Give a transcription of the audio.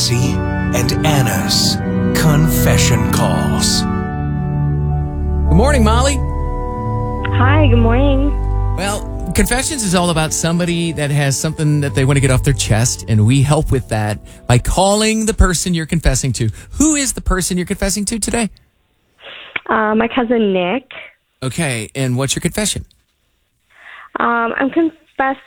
Cassie and Anna's Confession Calls. Good morning, Molly. Hi, good morning. Well, Confessions is all about somebody that has something that they want to get off their chest, and we help with that by calling the person you're confessing to. Who is the person you're confessing to today? My cousin Nick. Okay, and what's your confession? I'm confessing